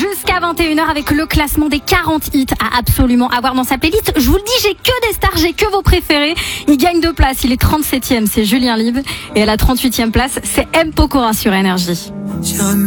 Jusqu'à 21h avec le classement des 40 hits à absolument avoir dans sa playlist. Je vous le dis, j'ai que des stars, j'ai que vos préférés. Il gagne 2 places, il est 37e, c'est Julien Lieb. Et à la 38e place, c'est M. Pokora sur Énergie.